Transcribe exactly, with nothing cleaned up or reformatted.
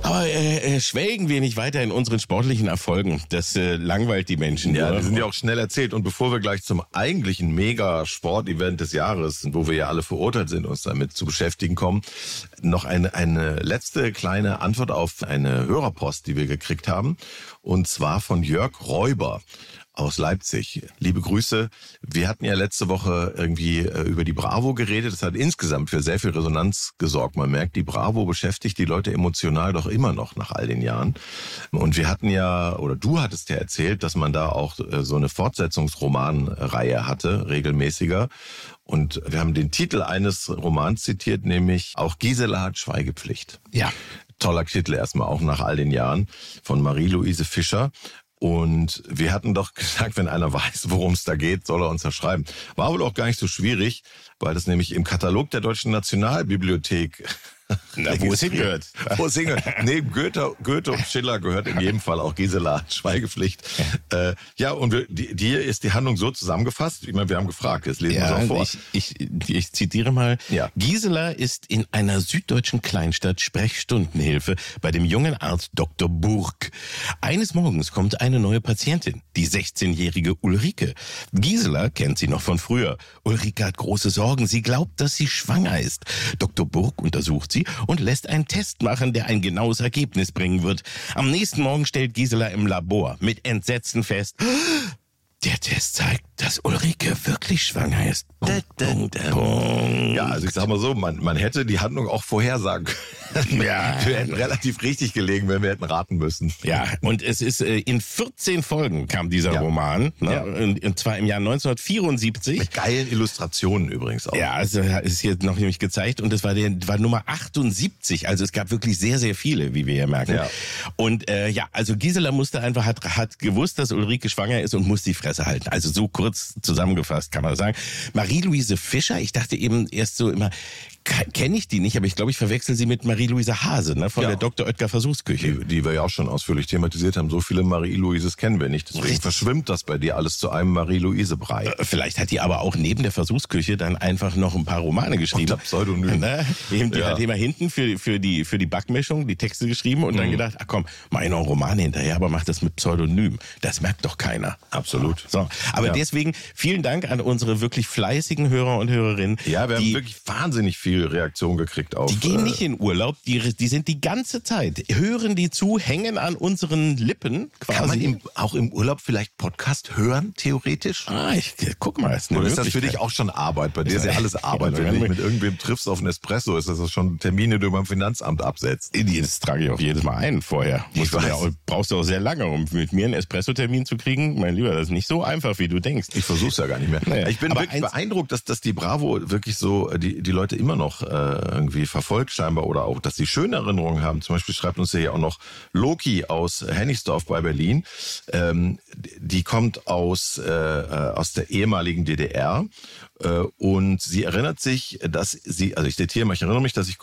Aber äh, schwelgen wir nicht weiter in unseren sportlichen Erfolgen. Das äh, langweilt die Menschen. Ja, oder? die sind ja auch schnell erzählt. Und bevor wir gleich zum eigentlichen Mega-Sport-Event des Jahres, wo wir ja alle verurteilt sind, uns damit zu beschäftigen kommen, noch eine, eine letzte kleine Antwort auf eine Hörerpost, die wir gekriegt haben. Und zwar von Jörg Räuber aus Leipzig. Liebe Grüße. Wir hatten ja letzte Woche irgendwie äh, über die Bravo geredet. Das hat insgesamt für sehr viel Resonanz gesorgt. Man merkt, die Bravo beschäftigt die Leute emotional doch immer noch nach all den Jahren. Und wir hatten ja, oder du hattest ja erzählt, dass man da auch äh, so eine Fortsetzungsromanreihe hatte, regelmäßiger. Und wir haben den Titel eines Romans zitiert, nämlich Auch Gisela hat Schweigepflicht. Ja. Toller Titel erstmal, auch nach all den Jahren, von Marie-Louise Fischer. Und wir hatten doch gesagt, wenn einer weiß, worum es da geht, soll er uns das schreiben. War wohl auch gar nicht so schwierig, weil das nämlich im Katalog der Deutschen Nationalbibliothek Na, wo es hingehört. Wo es hingehört. Neben Goethe, Goethe und Schiller gehört in jedem Fall auch Gisela Schweigepflicht. Ja, äh, ja und wir, die, die hier ist die Handlung so zusammengefasst. Ich meine, wir haben gefragt, jetzt lesen wir Ja, es auch vor. ich, ich, ich zitiere mal. Ja. Gisela ist in einer süddeutschen Kleinstadt Sprechstundenhilfe bei dem jungen Arzt Doktor Burg. Eines Morgens kommt eine neue Patientin, die sechzehnjährige Ulrike. Gisela kennt sie noch von früher. Ulrike hat große Sorgen. Sie glaubt, dass sie schwanger ist. Doktor Burg untersucht sie und lässt einen Test machen, der ein genaues Ergebnis bringen wird. Am nächsten Morgen stellt Gisela im Labor mit Entsetzen fest, der Test zeigt, dass Ulrike wirklich schwanger ist. Punkt, Punkt, Punkt. Ja, also ich sag mal so, man, man hätte die Handlung auch vorhersagen können. Ja. Wir hätten relativ richtig gelegen, wenn wir hätten raten müssen. Ja, und es ist äh, in vierzehn Folgen kam dieser Ja. Roman, ne? Ja. Und, und zwar im Jahr neunzehnhundertvierundsiebzig. Mit geilen Illustrationen übrigens auch. Ja, also ist jetzt noch nämlich gezeigt und das war der war Nummer achtundsiebzig. Also es gab wirklich sehr, sehr viele, wie wir hier merken. Ja. Und äh, ja, also Gisela musste einfach hat hat gewusst, dass Ulrike schwanger ist und musste die Fresse halten. Also so kurz zusammengefasst kann man sagen. Marie-Louise Fischer, ich dachte eben erst so immer, kenne ich die nicht, aber ich glaube, ich verwechsel sie mit Marie-Louise Hase, ne, von Ja. der Doktor Oetker Versuchsküche. Die, die wir ja auch schon ausführlich thematisiert haben. So viele Marie-Louises kennen wir nicht. Deswegen Richtig. verschwimmt das bei dir alles zu einem Marie-Louise-Brei. Äh, Vielleicht hat die aber auch neben der Versuchsküche dann einfach noch ein paar Romane geschrieben. Unter Pseudonym. Ne? Die Ja. hat immer hinten für, für, die, für die Backmischung die Texte geschrieben und dann gedacht, ach komm, mach ich noch einen Roman hinterher, aber mach das mit Pseudonym. Das merkt doch keiner. Absolut. So, aber Ja. deswegen vielen Dank an unsere wirklich fleißigen Hörer und Hörerinnen. Ja, wir haben die, wirklich wahnsinnig viel Reaktion gekriegt auf. Die gehen äh, nicht in Urlaub, die, die sind die ganze Zeit, hören die zu, hängen an unseren Lippen quasi. Kann man im, auch im Urlaub vielleicht Podcast hören, theoretisch? ah, ich guck mal, ist eine Oder ist das für Möglichkeit. dich auch schon Arbeit? Bei dir ist ja alles Arbeit. Wenn du dich mit irgendwem triffst auf einen Espresso, ist das schon Termine, die du beim Finanzamt absetzt. Das trage ich auch jedes Mal ein vorher. Ich Musst du weiß. ja auch, brauchst du auch sehr lange, um mit mir einen Espresso-Termin zu kriegen. Mein Lieber, das ist nicht so einfach, wie du denkst. Ich versuch's ja gar nicht mehr. Naja, ich bin aber wirklich eins- beeindruckt, dass, dass die Bravo wirklich so äh, die, die Leute immer noch äh, irgendwie verfolgt scheinbar oder auch, dass sie schöne Erinnerungen haben. Zum Beispiel schreibt uns hier auch noch Loki aus Hennigsdorf bei Berlin. Ähm, die kommt aus, äh, aus der ehemaligen D D R äh, und sie erinnert sich, dass sie, also ich zitiere mal, ich erinnere mich, dass ich